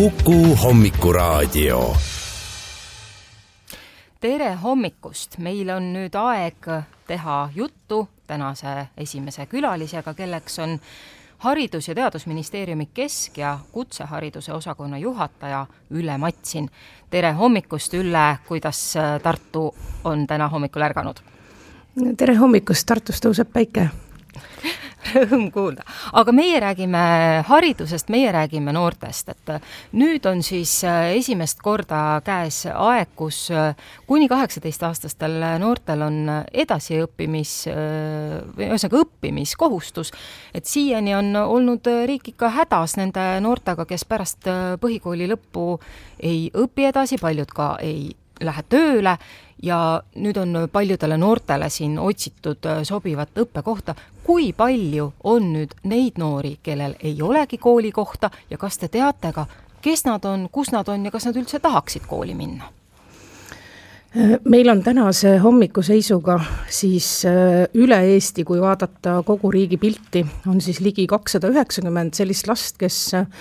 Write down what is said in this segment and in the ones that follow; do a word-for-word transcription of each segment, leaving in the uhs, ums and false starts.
Kuku Hommikuraadio. Tere hommikust! Meil on nüüd aeg teha juttu tänase esimese külalisega, kelleks on Haridus- ja Teadusministeeriumi kesk- ja kutsehariduse osakonna juhataja Ülle Matsin. Tere hommikust, Ülle! Kuidas Tartu on täna hommikul ärganud? Tere hommikust! Tartus tõuseb päike. Rõõm kuulda. Aga meie räägime haridusest, meie räägime noortest. Et nüüd on siis esimest korda käes aeg, kus kuni kaheksateist-aastastel noortel on edasiõppimis, või ühesõnaga õppimiskohustus. Et siiani on olnud riik ikka hädas nende noortega, kes pärast põhikooli lõppu ei õpi edasi, paljud ka ei lähe tööle. Ja nüüd on paljudele noortele siin otsitud sobivat õppekohta. Kui palju on nüüd neid noori, kellel ei olegi koolikohta ja kas te teate ka, kes nad on, kus nad on ja kas nad üldse tahaksid kooli minna? Meil on tänase hommiku seisuga siis üle Eesti, kui vaadata kogu riigi pilti, on siis ligi kakssada üheksakümmend sellist last, kes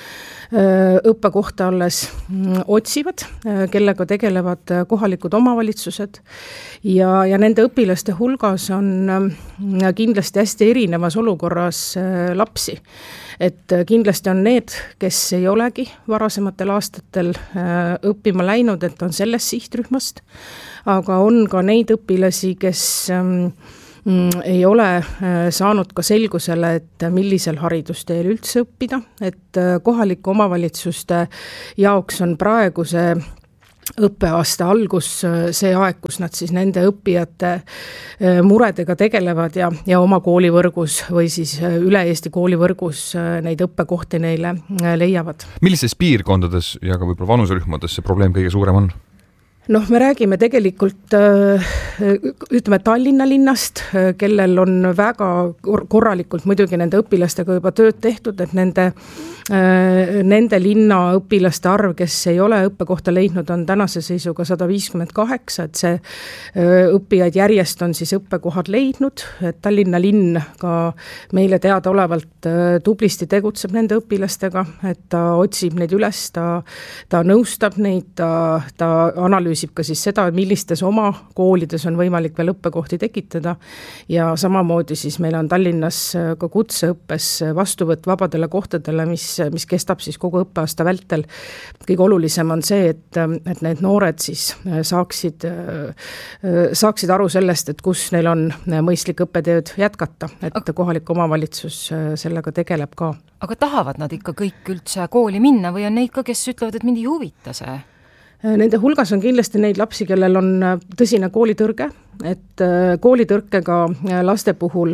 õppekohta alles otsivad, kellega tegelevad kohalikud omavalitsused ja, ja nende õpilaste hulgas on kindlasti hästi erinevas olukorras lapsi. Et kindlasti on need, kes ei olegi varasematel aastatel õppima läinud, et on sellest sihtrühmast, aga on ka neid õpilasi, kes ei ole saanud ka selgusele, et millisel haridusteel üldse õppida, et kohalike omavalitsuste jaoks on praegu see õppeaasta algus see aeg, kus nad siis nende õppijate muredega tegelevad ja, ja oma koolivõrgus või siis üle Eesti koolivõrgus neid õppekohti neile leiavad. Millises piirkondades ja ka võib-olla vanuserühmades see probleem kõige suurem on? Noh, me räägime tegelikult ütleme Tallinna linnast, kellel on väga korralikult muidugi nende õpilastega juba tööd tehtud, et nende, nende linna õpilaste arv, kes ei ole õppekohta leidnud, on tänase seisuga sada viiskümmend kaheksa, et see õppijaid järjest on siis õppekohad leidnud, et Tallinna linn ka meile teadaolevalt tublisti tegutseb nende õpilastega, et ta otsib neid üles, ta, ta nõustab neid, ta, ta analüüsib ka siis seda, millistes oma koolides on võimalik veel õppekohti tekitada ja samamoodi siis meil on Tallinnas ka kutseõppes vastuvõtt vabadele kohtadele, mis, mis kestab siis kogu õppeaasta vältel. Kõige olulisem on see, et, et need noored siis saaksid, saaksid aru sellest, et kus neil on mõistlik õppetööd jätkata, et kohalik omavalitsus sellega tegeleb ka. Aga tahavad nad ikka kõik üldse kooli minna või on neid ka, kes ütlevad, et mind ei huvita see? Nende hulgas on kindlasti neid lapsi, kellel on tõsine koolitõrge, et koolitõrkega laste puhul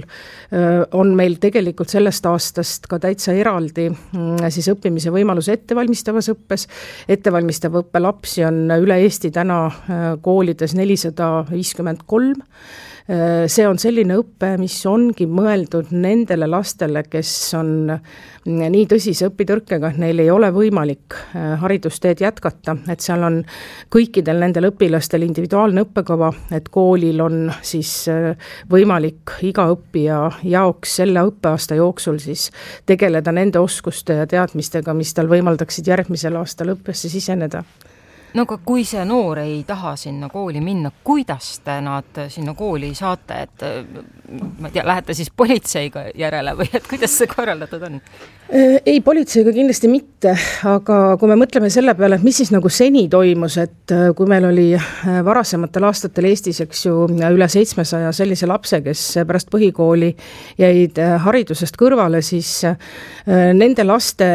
on meil tegelikult sellest aastast ka täitsa eraldi siis õppimise võimalus ettevalmistavas õppes. Ettevalmistav õppe lapsi on üle Eesti täna koolides nelisada viiskümmend kolm. See on selline õppe, mis ongi mõeldud nendele lastele, kes on nii tõsise õpitõrkega, et neil ei ole võimalik haridusteed jätkata, et seal on kõikidel nendel õpilastel individuaalne õppekava, et koolil on siis võimalik iga õppija jaoks selle õppeaasta jooksul siis tegeleda nende oskuste ja teadmistega, mis tal võimaldaksid järgmisel aastal õppesse siseneda. No aga kui see noor ei taha sinna kooli minna, kuidas te nad sinna kooli saate, et ma ei tea, lähete siis politseiga järele või et kuidas see korraldatud on? Ei, politseiga kindlasti mitte, aga kui me mõtleme selle peale, et mis siis nagu seni toimus, et kui meil oli varasematel aastatel Eestis, eks ju, üle seitsmesaja sellise lapse, kes pärast põhikooli jäid haridusest kõrvale, siis nende laste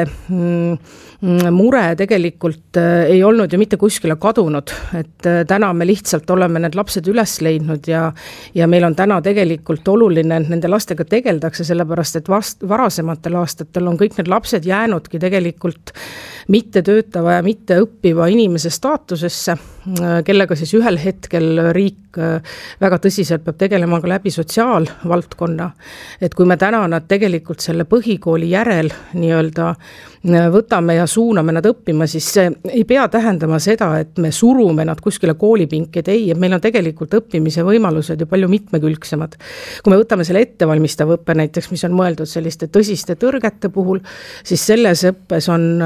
mure tegelikult ei olnud ju mitte kuskile kadunud, et täna me lihtsalt oleme need lapsed üles leidnud ja, ja meil on täna tegelikult oluline, et nende lastega tegeldakse, sellepärast et vast, varasematel aastatel on kõik need lapsed jäänudki tegelikult mitte töötava ja mitte õppiva inimese staatusesse, kellega siis ühel hetkel riik väga tõsiselt peab tegelema ka läbi sotsiaalvaldkonna, et kui me täna nad tegelikult selle põhikooli järel nii-öelda võtame ja suuname nad õppima, siis see ei pea tähendama seda, et me surume nad kuskile koolipinki, et ei, et meil on tegelikult õppimise võimalused ju palju mitmekülgsemad. Kui me võtame selle ettevalmistav õppe näiteks, mis on mõeldud selliste tõsiste tõrgete puhul, siis selles õppes on, on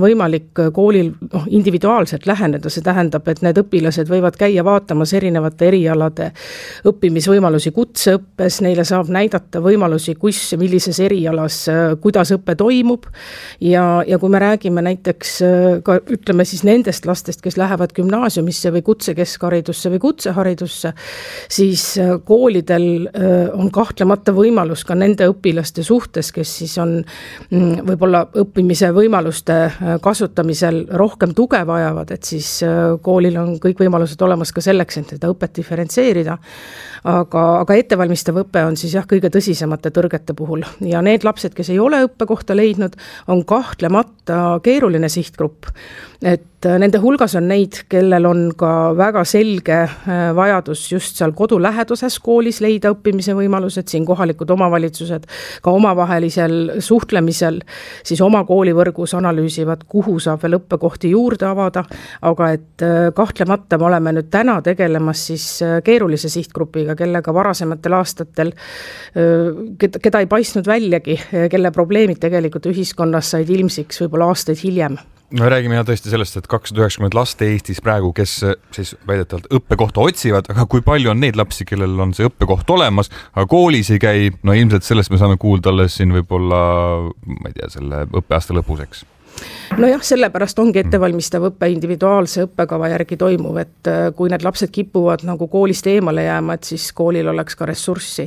võimalik koolil noh, individuaalselt läheneda, see tähendab, et need õpilased võivad käia vaatamas erinevate erialade õppimisvõimalusi kutseõppes, neile saab näidata võimalusi, kus ja millises erialas, kuidas õppe toimub ja, ja kui me räägime näiteks ka ütleme siis nendest lastest, kes lähevad gümnaasiumisse või kutsekeskharidusse või kutseharidusse, siis koolidel on kahtlemata võimalus ka nende õpilaste suhtes, kes siis on võib-olla õppimise võimaluste kasutamisel rohkem tuge vajavad, et siis koolil on kõik võimalused olemas ka selleks, et seda õpet diferentseerida. Aga, aga ettevalmistav õpe on siis jah kõige tõsisemate tõrgete puhul ja need lapsed, kes ei ole õppekohta leidnud, on kahtlemata keeruline sihtgrupp. Et nende hulgas on neid, kellel on ka väga selge vajadus just seal kodu läheduses koolis leida õppimise võimalused, siin kohalikud omavalitsused ka omavahelisel suhtlemisel siis oma koolivõrgus analüüsivad, kuhu saab veel õppekohti juurde avada, aga et kahtlemata me oleme nüüd täna tegelemas siis keerulise sihtgrupiga, kellega varasematel aastatel, keda ei paistnud väljagi, kelle probleemid tegelikult ühiskonnas said ilmsiks võib-olla aastaid hiljem. Me räägime ja tõesti sellest, et kakssada üheksakümmend last Eestis praegu, kes siis väidetavalt õppekohta otsivad, aga kui palju on neid lapsi, kellel on see õppekoht olemas, aga koolis ei käi, no ilmselt sellest me saame kuulda alles siin võib-olla, ma ei tea, selle õppeaasta lõpuseks. No jah, sellepärast ongi ettevalmistav õppe individuaalse õppekava järgi toimuv, et kui need lapsed kipuvad nagu koolist eemale jääma, et siis koolil oleks ka ressurssi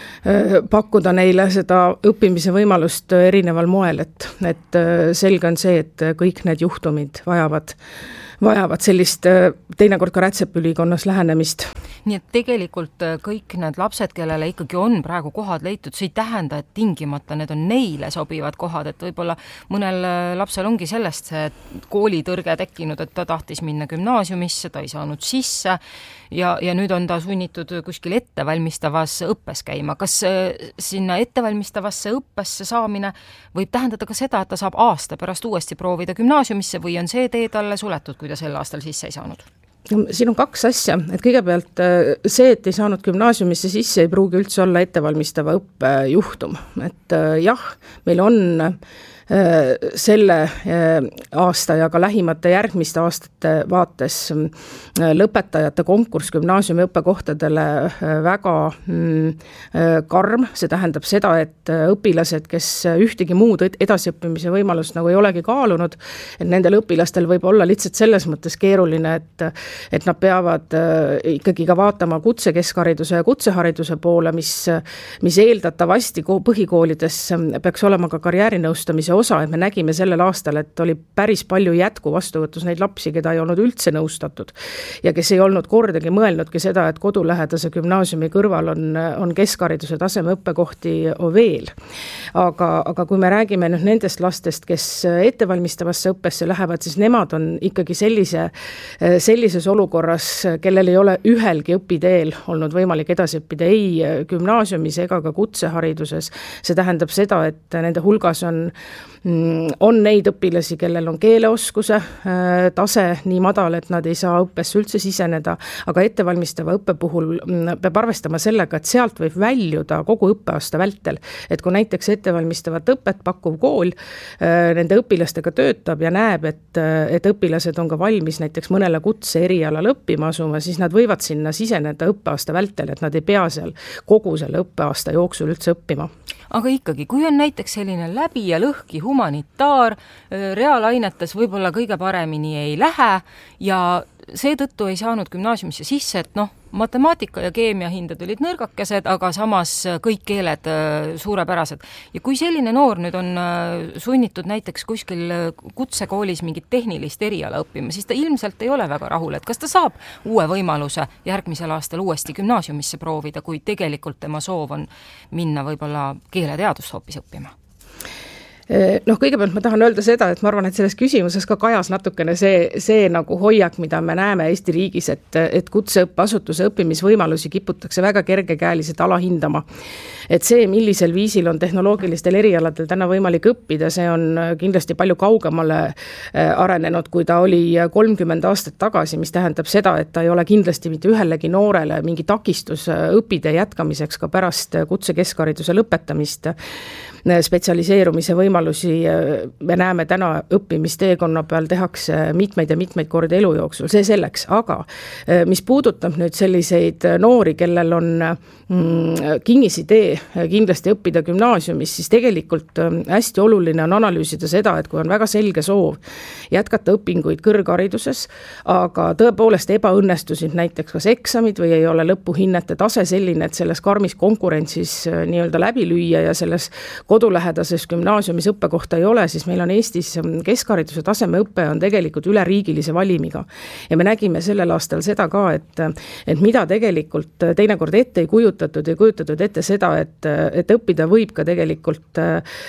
pakkuda neile seda õppimise võimalust erineval moel, et, et selge on see, et kõik need juhtumid vajavad, vajavad sellist teinekord ka rätsepülikonnas lähenemist. Nii et tegelikult kõik need lapsed, kellele ikkagi on praegu kohad leitud, see ei tähenda, et tingimata need on neile sobivad kohad, et võib-olla mõnel lapsel ongi sellest see koolitõrge tekkinud, et ta tahtis minna gümnaasiumisse, ta ei saanud sisse ja, ja nüüd on ta sunnitud kuskil ettevalmistavas õppes käima. Kas sinna ettevalmistavasse õppesse saamine võib tähendada ka seda, et ta saab aasta pärast uuesti proovida gümnaasiumisse või on see tee talle suletud, kui ta sel aastal sisse ei saanud? Siin on kaks asja, et kõigepealt see, et ei saanud gümnaasiumisse sisse, ei pruugi üldse olla ettevalmistava õppe juhtum. Et jah, meil on selle aasta ja ka lähimate järgmiste aastate vaates lõpetajate konkurss gümnaasiumi õppekohtadele väga karm. See tähendab seda, et õpilased, kes ühtegi muud edasiõppimise võimalust nagu ei olegi kaalunud, et nendel õpilastel võib olla lihtsalt selles mõttes keeruline, et, et nad peavad ikkagi ka vaatama kutsekeskhariduse ja kutsehariduse poole, mis, mis eeldatavasti põhikoolides peaks olema ka karjäärinõustamise osa, et me nägime sellel aastal, et oli päris palju jätku vastuvõtus neid lapsi, keda ei olnud üldse nõustatud ja kes ei olnud kordagi mõelnudki seda, et kodulähedase gümnaasiumi kõrval on, on keskhariduse taseme õppekohti veel. Aga, aga kui me räägime nüüd nendest lastest, kes ettevalmistavasse õppesse lähevad, siis nemad on ikkagi sellise, sellises olukorras, kellel ei ole ühelgi õpiteel olnud võimalik edasi õppida ei gümnaasiumis ega ka kutsehariduses. See tähendab seda, et nende hulgas on on neid õpilasi, kellel on keeleoskuse tase nii madal, et nad ei saa õppesse üldse siseneda, aga ettevalmistava õppe puhul peab arvestama sellega, et sealt võib väljuda kogu õppeaasta vältel. Et kui näiteks ettevalmistavat õpet pakkuv kool nende õpilastega töötab ja näeb, et, et õpilased on ka valmis näiteks mõnele kutse erialal õppima asuma, siis nad võivad sinna siseneda õppeaasta vältel, et nad ei pea seal kogu selle õppeaasta jooksul üldse õppima. Aga ikkagi, kui on näiteks selline läbi ja lõhki humanitaar, reaalainetes võib-olla kõige paremini ei lähe ja seetõttu ei saanud gümnaasiumisse sisse, et noh, matemaatika ja keemia hinded olid nõrgakesed, aga samas kõik keeled suurepärased. Ja kui selline noor nüüd on sunnitud näiteks kuskil kutsekoolis mingit tehnilist eriala õppima, siis ta ilmselt ei ole väga rahul, et kas ta saab uue võimaluse järgmisel aastal uuesti gümnaasiumisse proovida, kui tegelikult tema soov on minna võib-olla keeleteadust hoopis õppima? Noh, kõigepealt ma tahan öelda seda, et ma arvan, et selles küsimuses ka kajas natukene see, see nagu hoiak, mida me näeme Eesti riigis, et, et kutseõppeasutuse õppimisvõimalusi kiputakse väga kergekäeliselt alahindama. Et see, millisel viisil on tehnoloogilistel erialadel täna võimalik õppida, see on kindlasti palju kaugemale arenenud, kui ta oli kolmkümmend aastat tagasi, mis tähendab seda, et ta ei ole kindlasti mitte ühelegi noorele mingi takistus õppida jätkamiseks ka pärast kutsekeskhariduse lõpetamist spetsialiseerumise võimalus võimalusi me näeme täna õppimisteekonna peal tehakse mitmeid ja mitmeid kordi elu jooksul, see selleks, aga mis puudutab nüüd selliseid noori, kellel on mm, kinnisidee kindlasti õppida gümnaasiumis, siis tegelikult hästi oluline on analüüsida seda, et kui on väga selge soov jätkata õpinguid kõrghariduses, aga tõepoolest ebaõnnestusid näiteks kas eksamid või ei ole lõpuhinnete tase selline, et selles karmis konkurentsis nii-öelda läbi lüüa ja selles kodulähedases gümnaasiumis õppekohta ei ole, siis meil on Eestis keskhariduse tasemeõppe on tegelikult üleriigilise valimiga. Ja me nägime sellel aastal seda ka, et, et mida tegelikult teinekord ette ei kujutatud ja kujutatud ette seda, et, et õppida võib ka tegelikult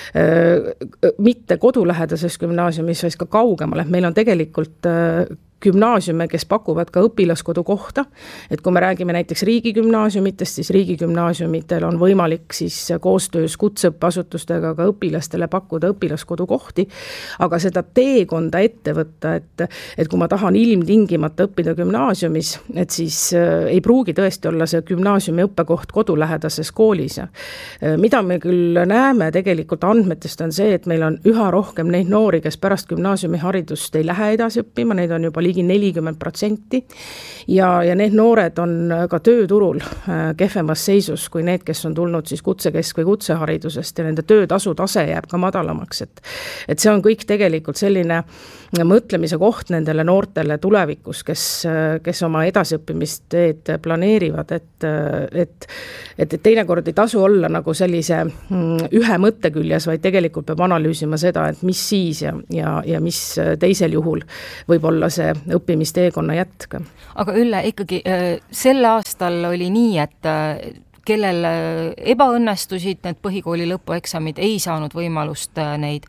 äh, mitte kodulähedases gümnaasiumis, vaid ka kaugemal, et meil on tegelikult äh, gümnaasiume, kes pakuvad ka õpilaskodu kohta, et kui me räägime näiteks riigigümnaasiumitest, siis riigigümnaasiumitel on võimalik siis koostöös kutseõppeasutustega ka õpilastele pakkuda õpilaskodu kohti, aga seda teekonda ette võtta, et, et kui ma tahan ilmtingimata õppida gümnaasiumis, et siis ei pruugi tõesti olla see gümnaasiumi õppekoht kodulähedases koolis. Mida me küll näeme tegelikult andmetest on see, et meil on üha rohkem neid noori, kes pärast gümnaasiumi haridust ei lähe edasi õppima, neid on juba ligi nelikümmend protsenti ja, ja need noored on ka tööturul kehvemas seisus kui need, kes on tulnud siis kutsekesk- või kutseharidusest ja nende töötasu tase jääb ka madalamaks, et, et see on kõik tegelikult selline mõtlemise koht nendele noortele tulevikus, kes, kes oma edasiõppimist teed planeerivad, et, et, et, et teinekord ei tasu olla nagu sellise ühe mõtte küljes, vaid tegelikult peab analüüsima seda, et mis siis ja, ja, ja mis teisel juhul võib olla see õppimisteekonna jätk. Aga Ülle, ikkagi sel aastal oli nii, et kellel ebaõnnestusid need põhikooli lõpueksamid, ei saanud võimalust neid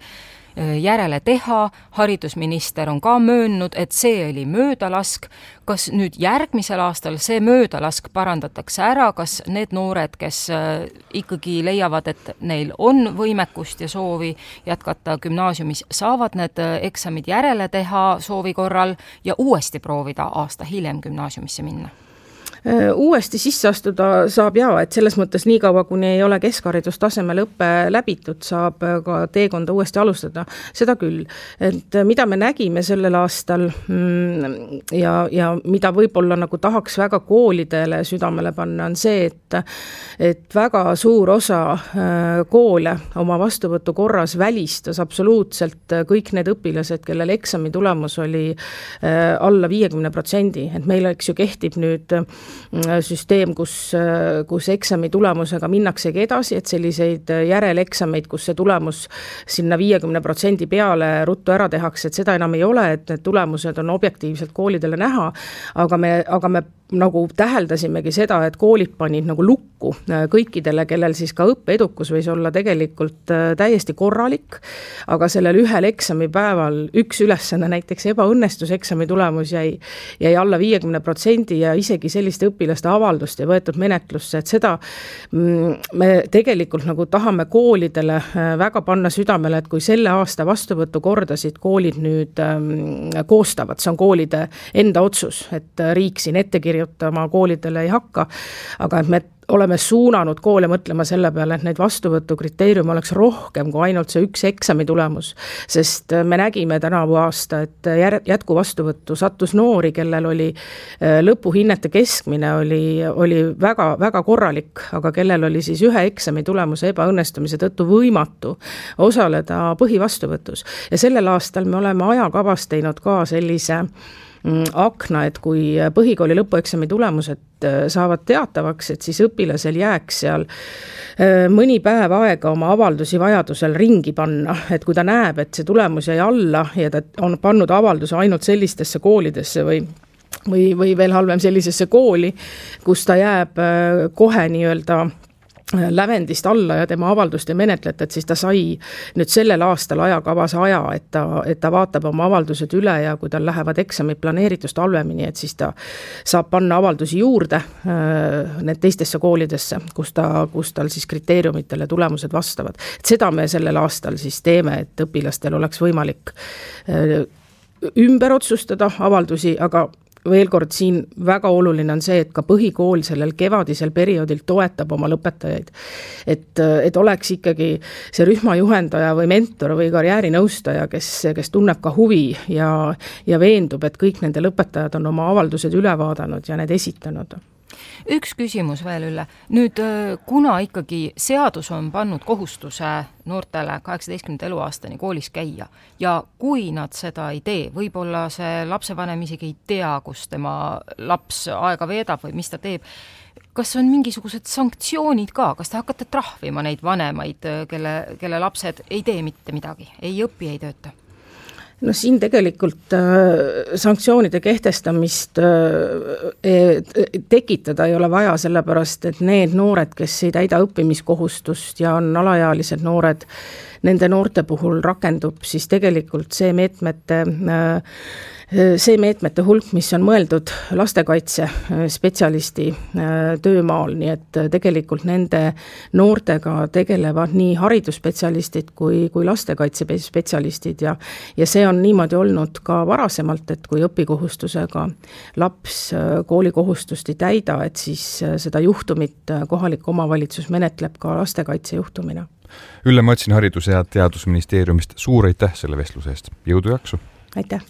järele teha, haridusminister on ka möönnud, et see oli möödalask. Kas nüüd järgmisel aastal see möödalask parandatakse ära, kas need noored, kes ikkagi leiavad, et neil on võimekust ja soovi jätkata gümnaasiumis, saavad need eksamid järele teha soovi korral ja uuesti proovida aasta hiljem gümnaasiumisse minna? Uuesti sisse astuda saab ja, et selles mõttes nii kaua, kuni ei ole keskharidustasemel õppe läbitud, saab ka teekonda uuesti alustada. Seda küll, et mida me nägime sellel aastal ja, ja mida võib-olla nagu tahaks väga koolidele südamele panna, on see, et, et väga suur osa koole oma vastuvõtu korras välistas absoluutselt kõik need õpilased, kellel eksami tulemus oli alla viiekümne protsendi, et meil eks ju kehtib nüüd süsteem, kus, kus eksami tulemusega minnaksegi edasi, et selliseid järeleksameid, kus see tulemus sinna viiekümne protsendi peale ruttu ära tehakse, et seda enam ei ole, et need tulemused on objektiivselt koolidele näha, aga me, aga me nagu täheldasimegi seda, et koolid panid nagu lukku kõikidele, kellel siis ka õppeedukus võis olla tegelikult täiesti korralik, aga sellel ühel eksamipäeval üks ülesanne, näiteks ebaõnnestus eksami tulemus jäi, jäi alla viiekümne protsendi ja isegi selliste õpilaste avaldust ja võetud menetlusse, et seda me tegelikult nagu tahame koolidele väga panna südamele, et kui selle aasta vastuvõtu kordasid koolid nüüd koostavad, see on koolide enda otsus, et riik siin ette kirjutama koolidele ei hakka, aga et me oleme suunanud koole mõtlema selle peale, et neid vastuvõtu kriteerium oleks rohkem kui ainult see üks eksami tulemus, sest me nägime tänavu aasta, et jätku vastuvõttu sattus noori, kellel oli lõpuhinnete keskmine oli, oli väga, väga korralik, aga kellel oli siis ühe eksami tulemuse ebaõnnestumise tõttu võimatu osaleda põhivastuvõtus. Ja sellel aastal me oleme ajakavas teinud ka sellise akna, et kui põhikooli lõpueksami tulemused saavad teatavaks, et siis õpilasel jääks seal mõni päev aega oma avaldusi vajadusel ringi panna, et kui ta näeb, et see tulemus jäi alla ja ta on pannud avalduse ainult sellistesse koolidesse või või, või veel halvem sellisesse kooli, kus ta jääb kohe nii-öelda lävendist alla ja tema avaldust ei menetleta, et siis ta sai nüüd sellel aastal ajakavas aja, et ta, et ta vaatab oma avaldused üle ja kui tal lähevad eksamid planeeritust halvemini, et siis ta saab panna avaldusi juurde need teistesse koolidesse, kus, ta, kus tal siis kriteeriumitele tulemused vastavad. Et seda me sellel aastal siis teeme, et õpilastel oleks võimalik ümber otsustada avaldusi, aga veel kord siin väga oluline on see, et ka põhikool sellel kevadisel perioodil toetab oma lõpetajaid. Et, et oleks ikkagi see rühmajuhendaja või mentor või karjäärinõustaja, kes, kes tunneb ka huvi ja, ja veendub, et kõik nende lõpetajad on oma avaldused üle vaadanud ja need esitanud. Üks küsimus veel üle. Nüüd, kuna ikkagi seadus on pannud kohustuse noortele kaheksateistkümnenda eluaastani koolis käia ja kui nad seda ei tee, võib-olla see lapsevanem isegi ei tea, kus tema laps aega veedab või mis ta teeb, kas on mingisugused sanktsioonid ka, kas te hakkate trahvima neid vanemaid, kelle, kelle lapsed ei tee mitte midagi, ei õpi, ei tööta? No siin tegelikult äh, sanktsioonide kehtestamist äh, tekitada ei ole vaja, sellepärast et need noored, kes ei täida õppimiskohustust ja on alaealised noored, nende noorte puhul rakendub siis tegelikult see meetmete äh, see meetmete hulk, mis on mõeldud lastekaitse spetsialisti töömaal, nii et tegelikult nende noortega tegelevad nii haridusspetsialistid kui, kui lastekaitse spetsialistid ja, ja see on niimoodi olnud ka varasemalt, et kui õpikohustusega laps koolikohustust ei täida, et siis seda juhtumit kohalik omavalitsus menetleb ka lastekaitse juhtumina. Ülle Matsin Haridus- ja Teadusministeeriumist, suur aitäh selle vestluse eest, jõudu jaksu! Aitäh!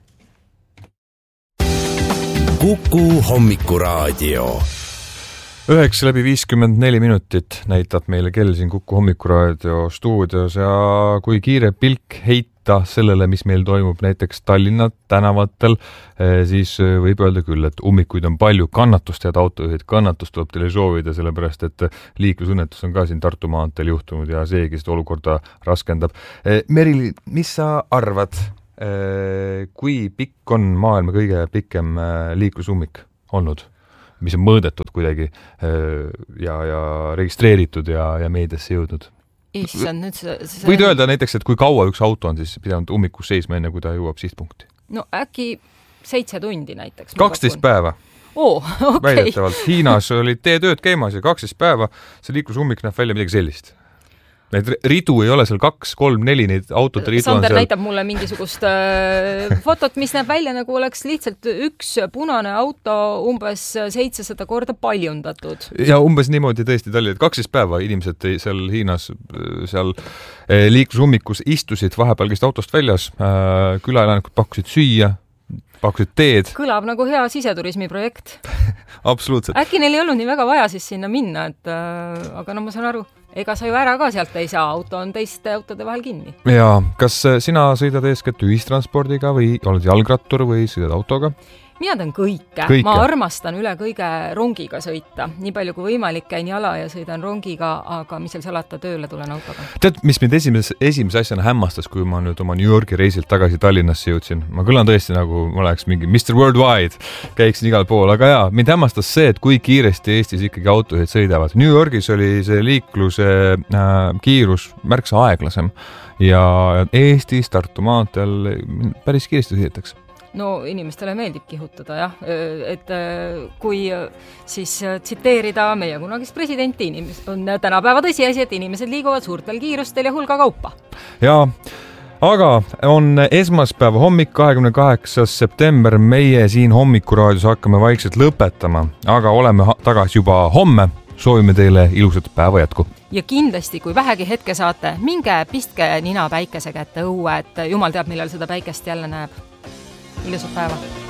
Kuku hommikuraadio. Üheksa läbi viiskümmend neli minutit näitab meile kell siin Kuku hommikuraadio stuudios ja kui kiire pilk heita sellele, mis meil toimub näiteks Tallinna tänavatel, siis võib öelda küll, et ummikuid on palju, kannatust, head autojuhid, kannatust tuleb teile soovida, sellepärast et liiklusõnnetus on ka siin Tartu maanteel juhtunud ja seegi seda olukorda raskendab. Merili, mis sa arvad, kui pikk on maailma kõige pikem liiklusummik olnud, mis on mõõdetud kuidagi ja, ja registreeritud ja, ja meediasse jõudnud? Issand, nüüd see, see... Võid öelda näiteks, et kui kaua üks auto on siis pidanud ummikus seisma enne, kui ta jõuab sihtpunkti? No äkki seitse tundi näiteks. kaksteist päeva. Oo, okei. Okay. Väidetavalt. Hiinas olid teetööd käimas ja kaksteist päeva see liiklusummik näeb välja midagi sellist. Need ridu ei ole seal kaks, kolm, neli, neid autode ridu Sander on seal... näitab mulle mingisugust äh, fotot, mis näeb välja nagu oleks lihtsalt üks punane auto umbes seitsesada korda paljundatud. Ja umbes niimoodi tõesti ta oli, et kaksteist päeva inimesed seal Hiinas seal liiklusummikus istusid vahepealgist autost väljas, külaelanikud pakkusid süüa, pakkusid teed. Kõlab nagu hea siseturismi projekt. Absoluutselt. Äkki neil ei olnud nii väga vaja siis sinna minna, et, äh, aga no ma saan aru, ega sa ju ära ka sealt ei saa, auto on teiste autode vahel kinni. Ja kas sina sõidad eeskätt ühistranspordiga või oled jalgrattur või sõidad autoga? Mina teen kõike. kõike. Ma armastan üle kõige rongiga sõita. Nii palju kui võimalik käin jala ja sõidan rongiga, aga mis seal salata, tööle tulen autoga. Tead, mis mind esimese, esimese asjana hämmastas, kui ma nüüd oma New Yorki reisilt tagasi Tallinnasse jõudsin? Ma kõlan tõesti nagu ma oleks mingi mister Worldwide, käiksin igal pool, aga jaa, mind hämmastas see, et kui kiiresti Eestis ikkagi autosid sõidavad. New Yorgis oli see liikluse äh, kiirus märksa aeglasem ja Eestis Tartu maanteel päris kiiresti sõidetakse. No inimestele meeldib kihutada, jah, et kui siis tsiteerida meie kunagist presidenti, on tänapäeva tõsiasi, et inimesed liiguvad suurtel kiirustel ja hulga kaupa. Jaa, aga on esmaspäeva hommik, kahekümne kaheksas september, meie siin hommikuraadios hakkame vaikselt lõpetama, aga oleme tagasi juba homme, soovime teile ilusat päeva jätku. Ja kindlasti, kui vähegi hetke saate, minge pistke nina päikese kätte õue, et jumal teab, millal seda päikest jälle näeb. Ilusat päeva!